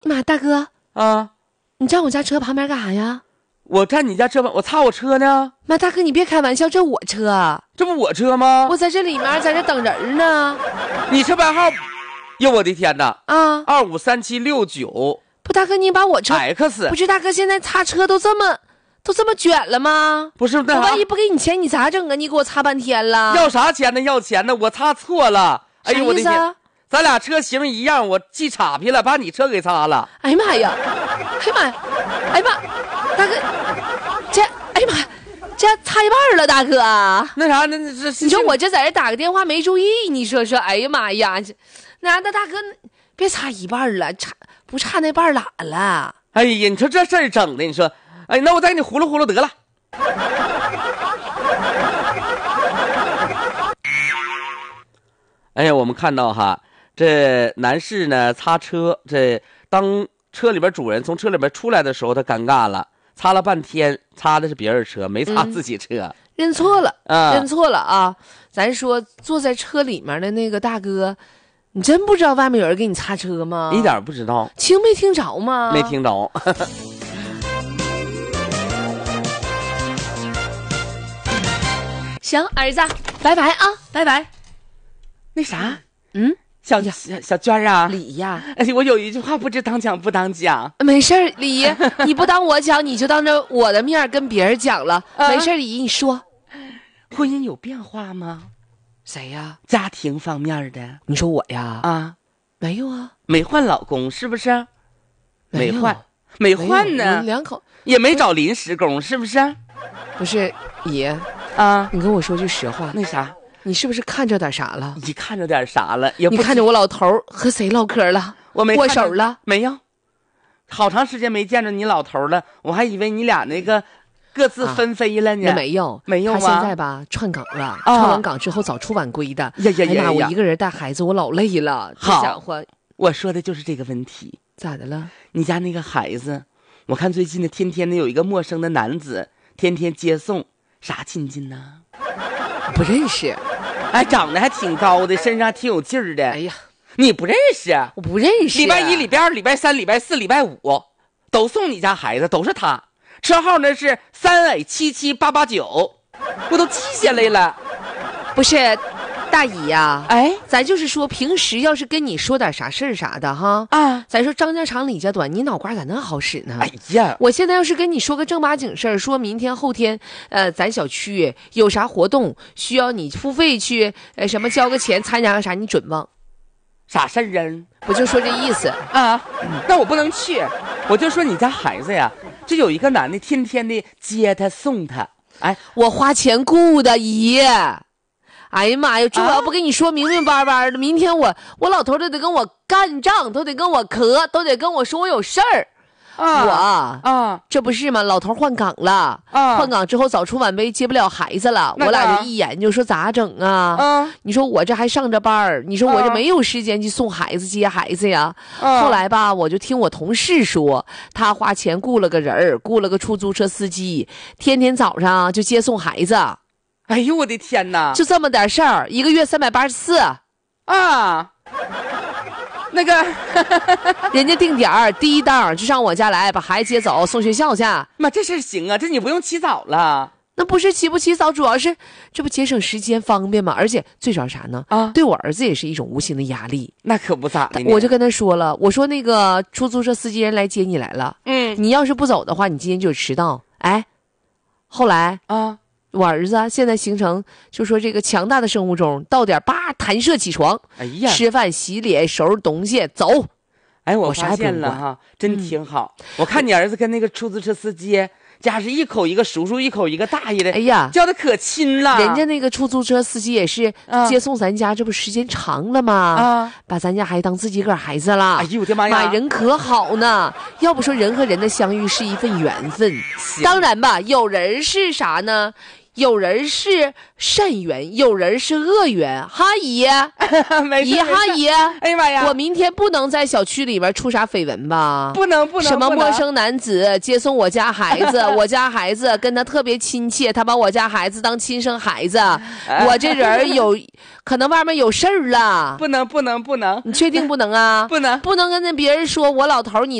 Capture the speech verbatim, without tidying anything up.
妈，大哥啊， 你站我家车旁边干啥呀？ 我站你家车旁，我擦我车呢。 妈，大哥你别开玩笑，这我车， 这不我车吗？ 我在这里面，在这等人呢。 你车牌号？哟，我的天哪！ 啊， 二五三七六九。 不，大哥你把我车 X。 不是大哥，现在擦车都这么都这么卷了吗？ 不是，那我万一不给你钱，你咋整啊？你给我擦半天了。 要啥钱呢？要钱呢？我擦错了。哎呦我的天！咱俩车型一样，我记岔劈了，把你车给擦了。 哎呀妈呀！哎呀妈呀！哎呀妈，大哥，这哎呀妈，这擦一半了，大哥。 那啥，那那这你说我这在这打个电话没注意，你说说，哎呀妈呀，这那那大哥别擦一半了，差不差那半拉了？ 哎呀，你说这事儿整的，你说，哎，那我再给你呼噜呼噜得了。哎呀，我们看到哈。这男士呢擦车，这当车里边主人从车里边出来的时候，他尴尬了，擦了半天，擦的是别人车，没擦自己车， 嗯、认错了啊， 认错了啊！咱说坐在车里面的那个大哥，你真不知道外面有人给你擦车吗？ 一点不知道， 听没听着吗？ 没听着。 行，儿子，拜拜啊，拜拜。 那啥， 嗯。 小小小娟啊， 李呀， 哎，我有一句话不知当讲不当讲。 没事儿，李姨，你不当我讲，你就当着我的面跟别人讲了。啊、没事儿，李姨，你说， 婚姻有变化吗？ 谁呀？ 家庭方面的。 你说我呀？ 啊， 没有啊， 没换老公是不是？ 没换，没换呢。 两口也没找临时工是不是？ 不是，姨啊， 你跟我说句实话， 那啥。 你是不是看着点啥了？ 你看着点啥了？也不你看着我老头和谁唠嗑了？ 我没握手了？ 没有，好长时间没见着你老头了，我还以为你俩那个各自分飞了呢。 啊、没有， 没有啊。 他现在吧串岗了，啊、串完岗之后早出晚归的。 呀呀呀呀！ 哎呀，我一个人带孩子，我老累了。 好， 这家伙， 我说的就是这个问题。 咋的了？ 你家那个孩子，我看最近的天天的有一个陌生的男子，天天接送，啥亲戚呢？ 不认识。 哎，长得还挺高的，身上还挺有劲儿的。 哎呀， 你不认识？ 我不认识。 礼拜一、礼拜二、礼拜三、礼拜四、礼拜五都送你家孩子，都是他。车号呢是三 A 七七八八九，我都记下来了。 不是，大姨呀、啊， 哎， 咱就是说，平时要是跟你说点啥事儿啥的哈啊， 咱说张家长李家短，你脑瓜咋那好使呢？ 哎呀， 我现在要是跟你说个正八经事儿，说明天后天，呃，咱小区有啥活动需要你付费去，呃，什么交个钱参加个啥，你准忘。 啥事儿啊？ 我就说这意思啊，那我不能去。我就说你家孩子呀，就有一个男的天天的接他送他，哎， 我花钱雇的姨。哎呀妈呀！这我要不跟你说明明白白的，啊、明天我我老头都得跟我干仗，都得跟我磕，都得跟我说我有事儿。 啊， 我啊， 这不是吗？老头换岗了， 啊， 换岗之后早出晚归，接不了孩子了。 那我俩就一研究说咋整啊？ 啊， 你说我这还上着班儿，你说我这没有时间去送孩子、接孩子呀。 啊、 后来吧，我就听我同事说，他花钱雇了个人儿，雇了个出租车司机，天天早上就接送孩子。 哎呦我的天哪！ 就这么点事儿，一个月三百八十四啊。那个人家定点儿第一档就上我家来把孩子接走送学校去。 妈，这事儿行啊，这你不用起早了。 那不是起不起早，主要是这不节省时间方便吗？而且最主要啥呢？ 啊， 对我儿子也是一种无形的压力。 那可不咋的， 我就跟他说了，我说那个出租车司机人来接你来了， 嗯， 你要是不走的话，你今天就迟到。哎，后来啊。 我儿子现在形成就说这个强大的生物钟，到点叭弹射起床， 哎呀， 吃饭洗脸收拾东西走。 哎，我发现了哈，真挺好、嗯。我看你儿子跟那个出租车司机家是一口一个叔叔，一口一个大爷的， 哎呀， 叫的可亲了。 人家那个出租车司机也是接送咱家，啊、这不时间长了吗？ 啊， 把咱家孩子当自己个孩子了。 哎呦我的妈呀， 妈人可好呢。要不说人和人的相遇是一份缘分，当然吧，有人是啥呢？ 有人是善缘，有人是恶缘。哈姨， 没事， 姨哈姨， 哎呀妈呀， 我明天不能在小区里面出啥绯闻吧？ 不能不能， 什么不能陌生男子接送我家孩子，我家孩子跟他特别亲切，他把我家孩子当亲生孩子，我这人有可能外面有事儿了。 不能不能不能， 你确定不能啊？ 不能不能跟那别人说我老头你